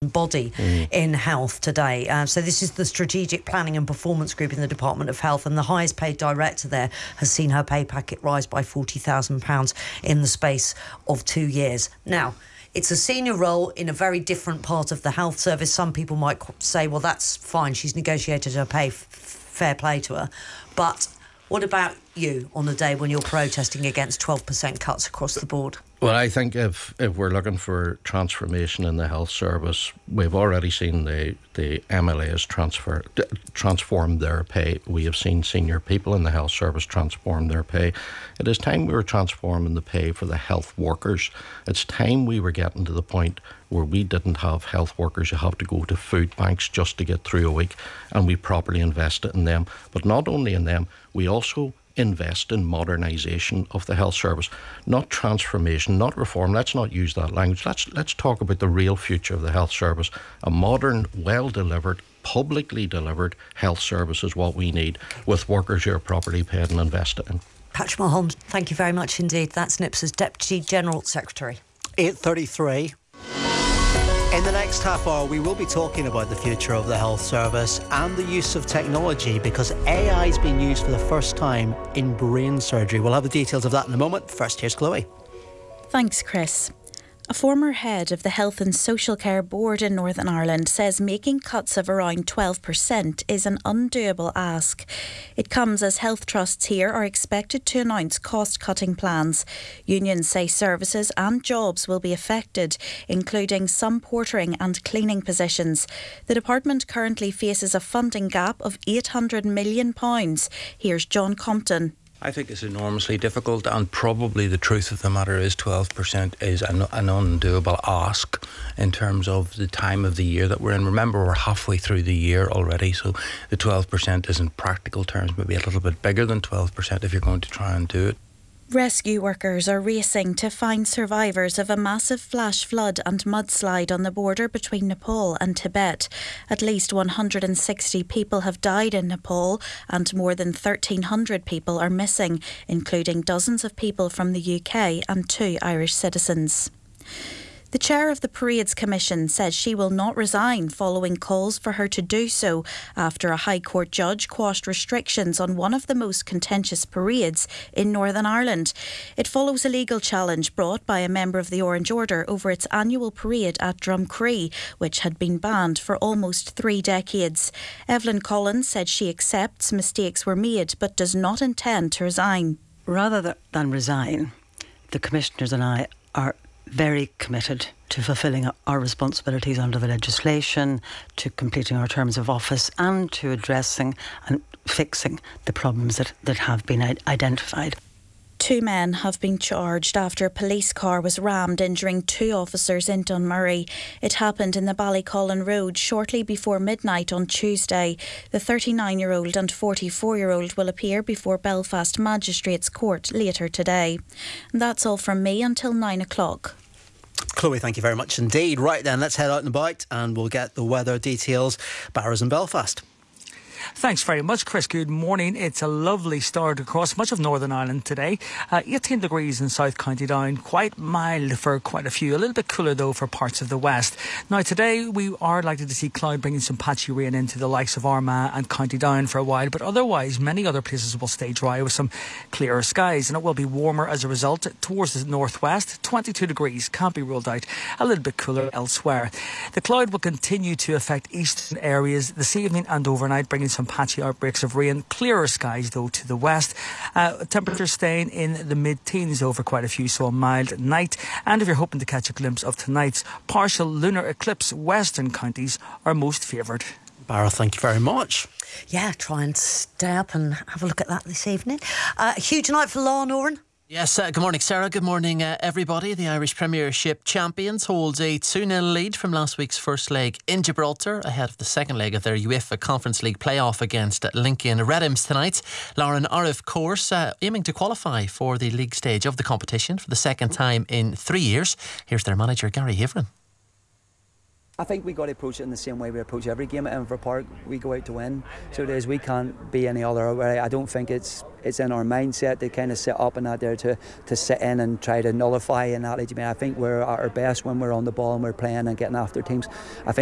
body in health today. So this is the Strategic Planning and Performance Group in the Department of Health, and the highest paid director there has seen her pay packet rise by £40,000 in the space of 2 years. Now, it's a senior role in a very different part of the health service. Some people might say, well, that's fine, she's negotiated her pay, fair play to her. But what about you on the day when you're protesting against 12% cuts across the board? Well, I think if we're looking for transformation in the health service, we've already seen the MLAs transform their pay. We have seen senior people in the health service transform their pay. It is time we were transforming the pay for the health workers. It's time we were getting to the point where we didn't have health workers who have to go to food banks just to get through a week, and we properly invested in them. But not only in them, we also invest in modernisation of the health service, not transformation, not reform. Let's not use that language. Let's talk about the real future of the health service. A modern, well-delivered, publicly delivered health service is what we need, with workers who are properly paid and invested in. Patrick Mulholland, thank you very much indeed. That's NIPS's Deputy General Secretary. 8:33. In the next half hour, we will be talking about the future of the health service and the use of technology, because AI is being used for the first time in brain surgery. We'll have the details of that in a moment. First, here's Chloe. Thanks, Chris. A former head of the Health and Social Care Board in Northern Ireland says making cuts of around 12% is an undoable ask. It comes as health trusts here are expected to announce cost-cutting plans. Unions say services and jobs will be affected, including some portering and cleaning positions. The department currently faces a funding gap of £800 million. Here's John Compton. I think it's enormously difficult, and probably the truth of the matter is 12% is an undoable ask in terms of the time of the year that we're in. Remember, we're halfway through the year already, so the 12% is in practical terms maybe a little bit bigger than 12% if you're going to try and do it. Rescue workers are racing to find survivors of a massive flash flood and mudslide on the border between Nepal and Tibet. At least 160 people have died in Nepal and more than 1,300 people are missing, including dozens of people from the UK and 2 Irish citizens. The chair of the Parades Commission says she will not resign following calls for her to do so after a High Court judge quashed restrictions on one of the most contentious parades in Northern Ireland. It follows a legal challenge brought by a member of the Orange Order over its annual parade at Drumcree, which had been banned for almost 3 decades. Evelyn Collins said she accepts mistakes were made but does not intend to resign. Rather than resign, the commissioners and I are very committed to fulfilling our responsibilities under the legislation, to completing our terms of office and to addressing and fixing the problems that have been identified. 2 men have been charged after a police car was rammed, injuring 2 officers in Dunmurray. It happened in the Ballycollen Road shortly before midnight on Tuesday. The 39-year-old and 44-year-old will appear before Belfast Magistrates Court later today. And that's all from me until 9 o'clock. Chloe, thank you very much indeed. Right then, let's head out and about and we'll get the weather details. Barrows in Belfast. Thanks very much, Chris. Good morning. It's a lovely start across much of Northern Ireland today. 18 degrees in South County Down, quite mild for quite a few. A little bit cooler though for parts of the west. Now today we are likely to see cloud bringing some patchy rain into the likes of Armagh and County Down for a while, but otherwise many other places will stay dry with some clearer skies, and it will be warmer as a result towards the northwest. 22 degrees, can't be ruled out. A little bit cooler elsewhere. The cloud will continue to affect eastern areas this evening and overnight, bringing some patchy outbreaks of rain. Clearer skies though to the west. Temperatures staying in the mid-teens over quite a few, so a mild night. And if you're hoping to catch a glimpse of tonight's partial lunar eclipse, western counties are most favoured. Barrow, thank you very much. Yeah, try and stay up and have a look at that this evening. A huge night for Law, Oran. Yes, good morning, Sarah. Good morning, everybody. The Irish Premiership champions hold a 2-0 lead from last week's first leg in Gibraltar, ahead of the second leg of their UEFA Conference League playoff against Lincoln Redims tonight. Lauren are, of course, aiming to qualify for the league stage of the competition for the second time in 3 years. Here's their manager, Gary Haverin. I think we got to approach it in the same way we approach every game at Inver Park. We go out to win, so it is. We can't be any other way. I don't think it's in our mindset to kind of sit up and out there to sit in and try to nullify an athlete. I mean, I think we're at our best when we're on the ball and we're playing and getting after teams. I think